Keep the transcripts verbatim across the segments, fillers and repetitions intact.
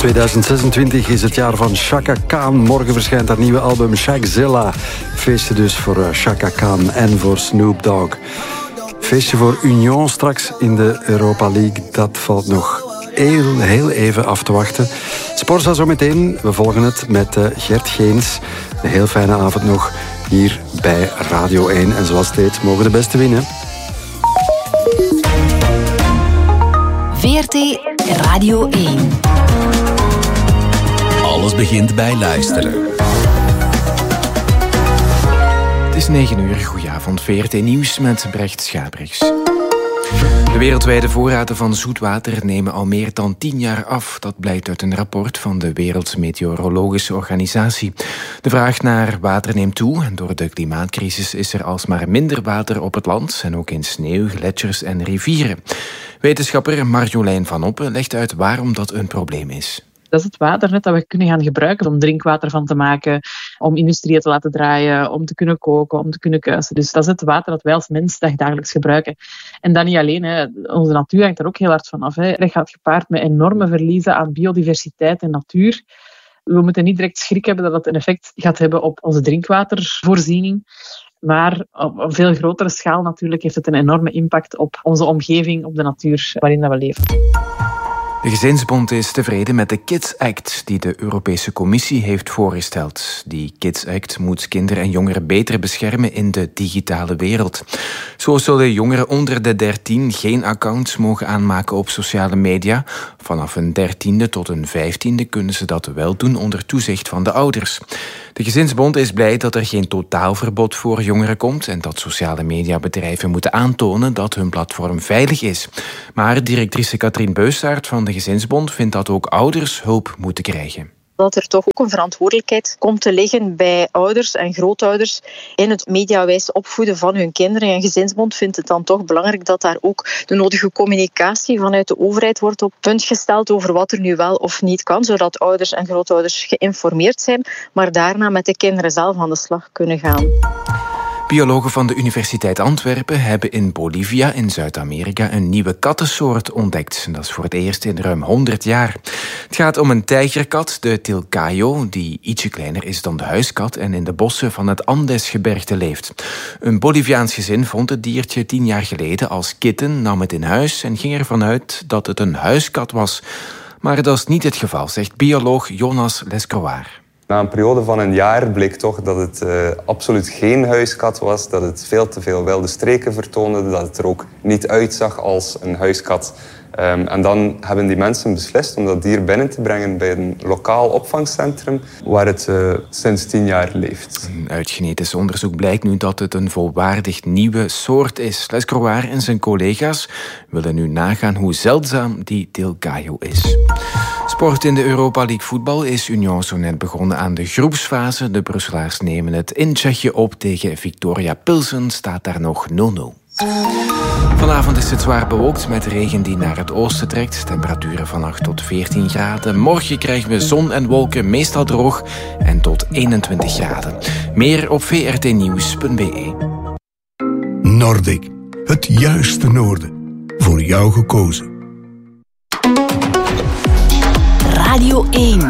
tweeduizend zesentwintig is het jaar van Chaka Khan. Morgen verschijnt haar nieuwe album Shakzilla. Feestje dus voor Chaka Khan en voor Snoop Dogg. Feestje voor Union straks in de Europa League. Dat valt nog heel, heel even af te wachten. Sporza zometeen. We volgen het met Gert Geens. Een heel fijne avond nog hier bij Radio één. En zoals steeds mogen de beste winnen. V R T Radio één. Alles begint bij luisteren. Het is negen uur. Goedenavond. V R T Nieuws met Brecht Schabrichs. De wereldwijde voorraden van zoetwater nemen al meer dan tien jaar af. Dat blijkt uit een rapport van de Wereldmeteorologische Organisatie. De vraag naar water neemt toe en door de klimaatcrisis is er alsmaar minder water op het land en ook in sneeuw, gletsjers en rivieren. Wetenschapper Marjolein van Oppen legt uit waarom dat een probleem is. Dat is het water net dat we kunnen gaan gebruiken om drinkwater van te maken, om industrieën te laten draaien, om te kunnen koken, om te kunnen kuisen. Dus dat is het water dat wij als mens dagelijks gebruiken. En dat niet alleen, hè. Onze natuur hangt er ook heel hard van af. Hè. Dat gaat gepaard met enorme verliezen aan biodiversiteit en natuur. We moeten niet direct schrik hebben dat dat een effect gaat hebben op onze drinkwatervoorziening. Maar op een veel grotere schaal natuurlijk heeft het een enorme impact op onze omgeving, op de natuur waarin we leven. De Gezinsbond is tevreden met de Kids Act die de Europese Commissie heeft voorgesteld. Die Kids Act moet kinderen en jongeren beter beschermen in de digitale wereld. Zo zullen jongeren onder de dertien geen accounts mogen aanmaken op sociale media. Vanaf een dertiende tot een vijftiende kunnen ze dat wel doen onder toezicht van de ouders. De Gezinsbond is blij dat er geen totaalverbod voor jongeren komt en dat sociale mediabedrijven moeten aantonen dat hun platform veilig is. Maar directrice Katrien Beusaert van de Gezinsbond vindt dat ook ouders hulp moeten krijgen. Dat er toch ook een verantwoordelijkheid komt te liggen bij ouders en grootouders in het mediawijs opvoeden van hun kinderen. En Gezinsbond vindt het dan toch belangrijk dat daar ook de nodige communicatie vanuit de overheid wordt op punt gesteld over wat er nu wel of niet kan, zodat ouders en grootouders geïnformeerd zijn, maar daarna met de kinderen zelf aan de slag kunnen gaan. Biologen van de Universiteit Antwerpen hebben in Bolivia in Zuid-Amerika een nieuwe kattensoort ontdekt. Dat is voor het eerst in ruim honderd jaar. Het gaat om een tijgerkat, de Tilcayo, die ietsje kleiner is dan de huiskat en in de bossen van het Andesgebergte leeft. Een Boliviaans gezin vond het diertje tien jaar geleden als kitten, nam het in huis en ging ervan uit dat het een huiskat was. Maar dat is niet het geval, zegt bioloog Jonas Lescroar. Na een periode van een jaar bleek toch dat het uh, absoluut geen huiskat was, dat het veel te veel wilde streken vertoonde, dat het er ook niet uitzag als een huiskat. Um, en dan hebben die mensen beslist om dat dier binnen te brengen bij een lokaal opvangcentrum waar het uh, sinds tien jaar leeft. Uit genetisch onderzoek blijkt nu dat het een volwaardig nieuwe soort is. Lescroar en zijn collega's willen nu nagaan hoe zeldzaam die Tilcayo is. Sport in de Europa League voetbal is Union zo net begonnen aan de groepsfase. De Brusselaars nemen het in Tsjechië op tegen Viktoria Pilsen. Staat daar nog nul nul. Vanavond is het zwaar bewolkt met regen die naar het oosten trekt. Temperaturen van acht tot veertien graden. Morgen krijgen we zon en wolken, meestal droog en tot eenentwintig graden. Meer op v r t nieuws punt b e. Nordic, het juiste noorden. Voor jou gekozen. Radio één.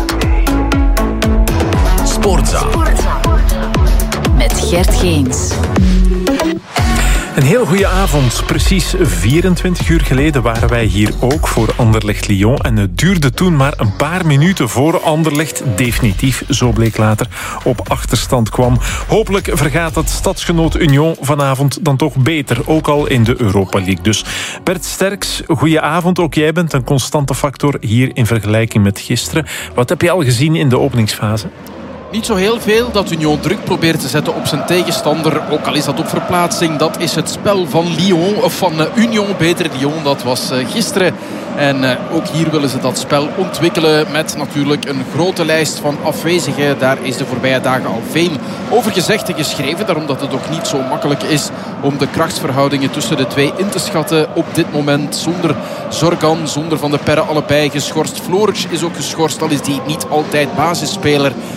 Sportza. Met Gert Geens. Een heel goede avond. Precies vierentwintig uur geleden waren wij hier ook voor Anderlecht-Lyon. En het duurde toen maar een paar minuten voor Anderlecht definitief, zo bleek later, op achterstand kwam. Hopelijk vergaat het stadsgenoot Union vanavond dan toch beter. Ook al in de Europa League. Dus Bert Sterks, goeie avond. Ook jij bent een constante factor hier in vergelijking met gisteren. Wat heb je al gezien in de openingsfase? Niet zo heel veel dat Union druk probeert te zetten op zijn tegenstander. Ook al is dat op verplaatsing. Dat is het spel van Lyon, of van Union, beter Lyon. Dat was gisteren. En uh, ook hier willen ze dat spel ontwikkelen met natuurlijk een grote lijst van afwezigen. Daar is de voorbije dagen al veel over gezegd en geschreven. Daarom dat het ook niet zo makkelijk is om de krachtsverhoudingen tussen de twee in te schatten op dit moment. Zonder Zorgan, zonder Van de Perre, allebei geschorst. Floric is ook geschorst, al is die niet altijd basisspeler. En daar is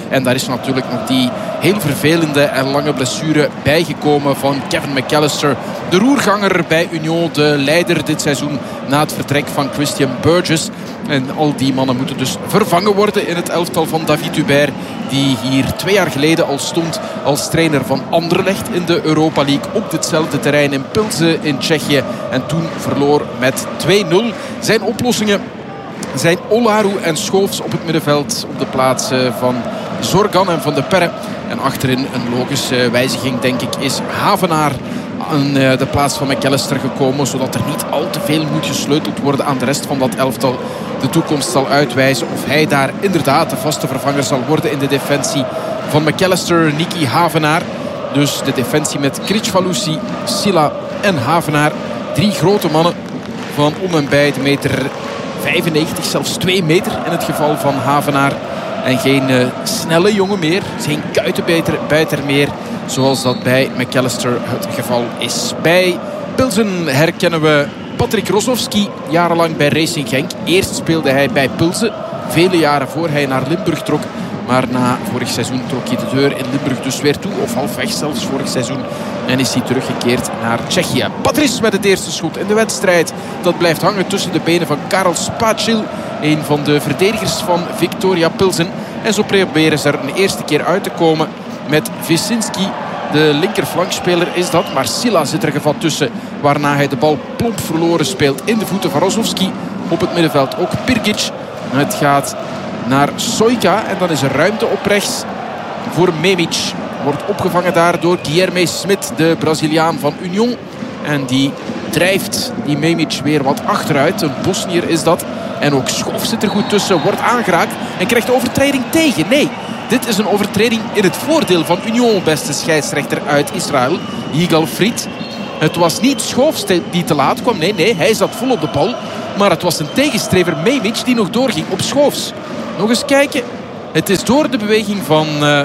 is natuurlijk nog die heel vervelende en lange blessure bijgekomen van Kevin McAllister. De roerganger bij Union, de leider dit seizoen na het vertrek van Christian Burgess. En al die mannen moeten dus vervangen worden in het elftal van David Hubert, die hier twee jaar geleden al stond als trainer van Anderlecht in de Europa League op ditzelfde terrein in Pilsen in Tsjechië. En toen verloor met twee nul. Zijn oplossingen zijn Olaru en Schoofs op het middenveld op de plaats van Zorgan en Van de Perre. En achterin een logische wijziging, denk ik, is Havenaar aan de plaats van McAllister gekomen, zodat er niet al te veel moet gesleuteld worden aan de rest van dat elftal. De toekomst zal uitwijzen of hij daar inderdaad de vaste vervanger zal worden in de defensie van McAllister, Nicky Havenaar. Dus de defensie met Kricfalusi, Silla en Havenaar. Drie grote mannen van om en bij de meter vijfennegentig, zelfs twee meter in het geval van Havenaar. En geen uh, snelle jongen meer, geen kuitenbijter meer, zoals dat bij McAllister het geval is. Bij Pilsen herkennen we Patrick Rozovski, jarenlang bij Racing Genk. Eerst speelde hij bij Pilsen, vele jaren voor hij naar Limburg trok. Maar na vorig seizoen trok hij de deur in Limburg dus weer toe. Of halfweg zelfs vorig seizoen. En is hij teruggekeerd naar Tsjechië. Patrice met het eerste schot in de wedstrijd. Dat blijft hangen tussen de benen van Karel Spacil. Een van de verdedigers van Viktoria Pilsen. En zo proberen ze er een eerste keer uit te komen met Wyszynski. De linkerflankspeler is dat. Maar Silla zit er gevat tussen. Waarna hij de bal plomp verloren speelt in de voeten van Rozovski. Op het middenveld ook Pirgic. Het gaat naar Soika. En dan is er ruimte op rechts voor Memic. Wordt opgevangen daar door Guilherme Smit, de Braziliaan van Union. En die drijft die Memic weer wat achteruit. Een Bosnier is dat. En ook Schoof zit er goed tussen. Wordt aangeraakt en krijgt de overtreding tegen. Nee, dit is een overtreding in het voordeel van Union. Beste scheidsrechter uit Israël, Yigal Fried. Het was niet Schoofs die te laat kwam. Nee, nee, hij zat vol op de bal. Maar het was een tegenstrever Memic die nog doorging op Schoofs. Nog eens kijken. Het is door de beweging van... Uh,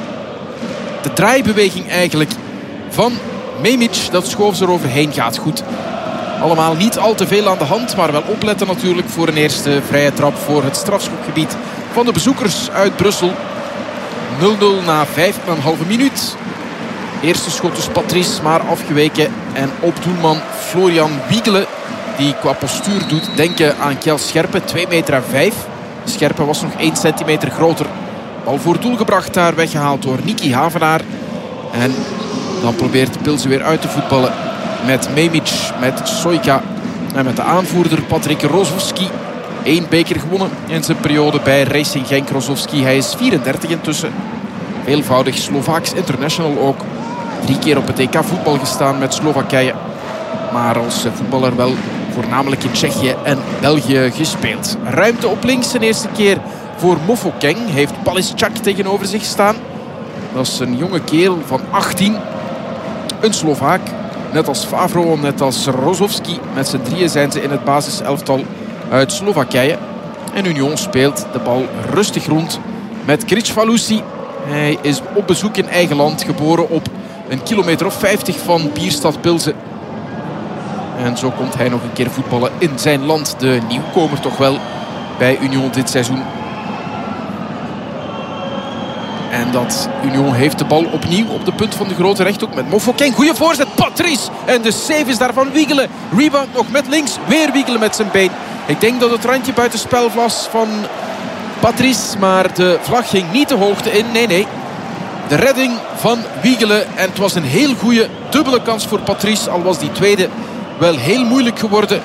de draaibeweging eigenlijk van Memic dat Schoofs er overheen gaat. Goed. Allemaal niet al te veel aan de hand. Maar wel opletten natuurlijk voor een eerste vrije trap voor het strafschopgebied van de bezoekers uit Brussel. nul nul na vijf en een halve minuut. Eerste schot dus Patrice, maar afgeweken. En op doelman Florian Wiegele, die qua postuur doet denken aan Kjell Scherpe. twee meter en vijf. Scherpe was nog één centimeter groter. Bal voor doel gebracht daar, weggehaald door Nicky Havenaar. En dan probeert Pilsen weer uit te voetballen met Memic, met Soika en met de aanvoerder Patrick Rozovski. Eén beker gewonnen in zijn periode bij Racing Genk. Rozovski, hij is vierendertig intussen. Veelvoudig Slovaaks international ook. Drie keer op het E K voetbal gestaan met Slowakije. Maar als voetballer wel voornamelijk in Tsjechië en België gespeeld. Ruimte op links de eerste keer voor Mofokeng. Heeft Palischak tegenover zich staan. Dat is een jonge kerel van achttien. Een Slovaak. Net als Favro, net als Rozovski. Met z'n drieën zijn ze in het basiselftal uit Slowakije. En Union speelt de bal rustig rond met Kricfalusi. Hij is op bezoek in eigen land. Geboren op een kilometer of vijftig van Bierstad Pilsen. En zo komt hij nog een keer voetballen in zijn land. De nieuwkomer toch wel bij Union dit seizoen. En dat Union heeft de bal opnieuw op de punt van de grote rechthoek met Mofokeng. Goeie voorzet, Patrice. En de save is daar van Wiegele. Rebound nog met links. Weer Wiegele met zijn been. Ik denk dat het randje buitenspel was van Patrice. Maar de vlag ging niet de hoogte in. Nee, nee. De redding van Wiegele. En het was een heel goede dubbele kans voor Patrice. Al was die tweede wel heel moeilijk geworden.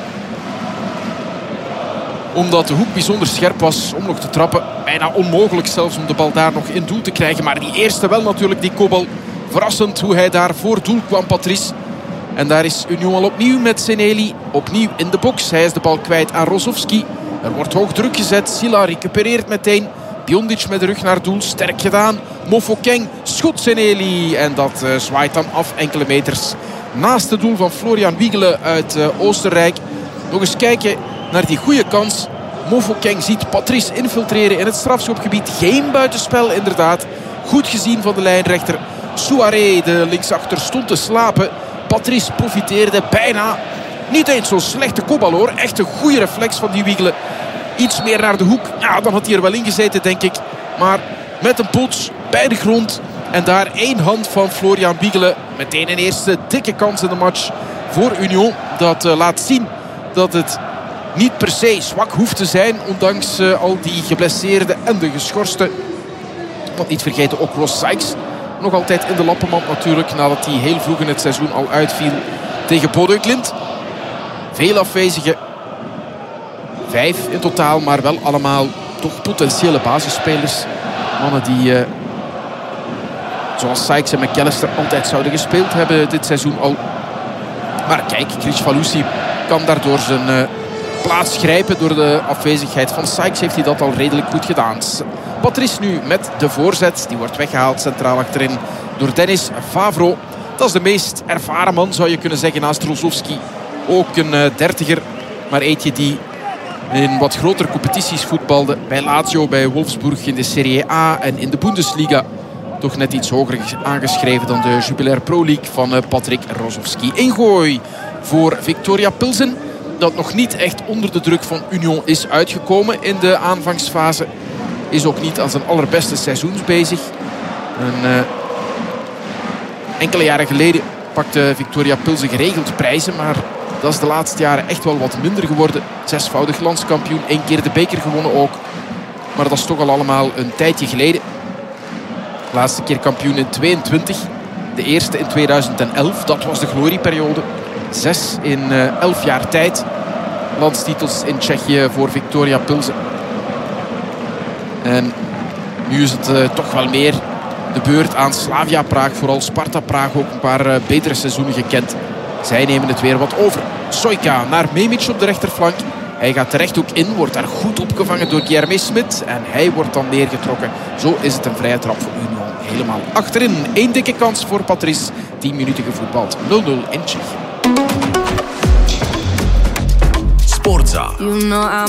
Omdat de hoek bijzonder scherp was om nog te trappen. Bijna onmogelijk zelfs om de bal daar nog in doel te krijgen. Maar die eerste wel natuurlijk, die kopbal. Verrassend hoe hij daar voor doel kwam, Patrice. En daar is Union al opnieuw met Seneli. Opnieuw in de box. Hij is de bal kwijt aan Rozovski. Er wordt hoog druk gezet. Silla recupereert meteen. Biondic met de rug naar doel. Sterk gedaan. Mofokeng schot Seneli. En dat uh, zwaait dan af enkele meters naast het doel van Florian Wiegele uit uh, Oostenrijk. Nog eens kijken naar die goede kans. Mofokeng ziet Patrice infiltreren in het strafschopgebied. Geen buitenspel inderdaad. Goed gezien van de lijnrechter. Souaré, de linksachter, stond te slapen. Patrice profiteerde bijna. Niet eens zo'n slechte kopbal hoor. Echt een goede reflex van die Wiegele. Iets meer naar de hoek. Ja, dan had hij er wel in gezeten denk ik. Maar met een pots bij de grond. En daar één hand van Florian Biegelen. Meteen een eerste dikke kans in de match voor Union. Dat uh, laat zien dat het niet per se zwak hoeft te zijn. Ondanks uh, al die geblesseerden en de geschorsten. Want niet vergeten ook Ross Sykes. Nog altijd in de lappenmand natuurlijk. Nadat hij heel vroeg in het seizoen al uitviel tegen Bodø Glimt. Veel afwezigen. Vijf in totaal, maar wel allemaal toch potentiële basisspelers. Mannen die, uh, zoals Sykes en McAllister, altijd zouden gespeeld hebben dit seizoen al. Maar kijk, Chris Valusi kan daardoor zijn uh, plaats grijpen. Door de afwezigheid van Sykes heeft hij dat al redelijk goed gedaan. Patrice nu met de voorzet. Die wordt weggehaald centraal achterin door Dennis Favro. Dat is de meest ervaren man, zou je kunnen zeggen, naast Rozovski. Ook een uh, dertiger, maar eentje die in wat grotere competities voetbalde. Bij Lazio, bij Wolfsburg in de Serie A en in de Bundesliga. Toch net iets hoger aangeschreven dan de Jupiler Pro League van uh, Patrick Rozovski. Ingooi voor Viktoria Pilsen. Dat nog niet echt onder de druk van Union is uitgekomen in de aanvangsfase. Is ook niet aan zijn allerbeste seizoens bezig. En, uh, enkele jaren geleden pakte Viktoria Pilsen geregeld prijzen. Maar dat is de laatste jaren echt wel wat minder geworden. Zesvoudig landskampioen, één keer de beker gewonnen ook. Maar dat is toch al allemaal een tijdje geleden. Laatste keer kampioen in tweeëntwintig. De eerste in tweeduizend elf. Dat was de glorieperiode. Zes in uh, elf jaar tijd. Landstitels in Tsjechië voor Viktoria Pilsen. En nu is het uh, toch wel meer de beurt aan Slavia Praag. Vooral Sparta Praag ook een paar uh, betere seizoenen gekend. Zij nemen het weer wat over. Sojka naar Memic op de rechterflank. Hij gaat terecht ook in. Wordt daar goed opgevangen door Guilherme Smit. En hij wordt dan neergetrokken. Zo is het een vrije trap voor Union. Helemaal achterin. Eén dikke kans voor Patrice. tien minuten gevoetbald. nul nul in Tsjechië. Sportza.